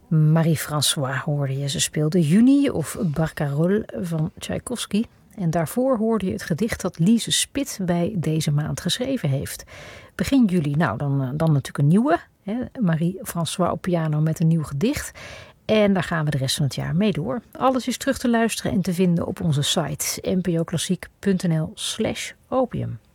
Marie-François hoorde je. Ze speelde Juni of Barcarolle van Tchaikovsky. En daarvoor hoorde je het gedicht dat Lise Spit bij deze maand geschreven heeft. Begin juli, nou dan natuurlijk een nieuwe. Marie-François op piano met een nieuw gedicht. En daar gaan we de rest van het jaar mee door. Alles is terug te luisteren en te vinden op onze site npoklassiek.nl/opium.